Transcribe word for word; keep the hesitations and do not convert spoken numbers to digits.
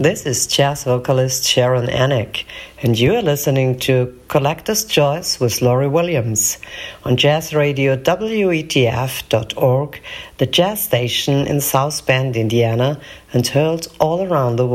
This is jazz vocalist Sharon Anik, and you are listening to Collector's Choice with Laurie Williams on Jazz Radio W E T F dot org, the jazz station in South Bend, Indiana, and heard all around the world.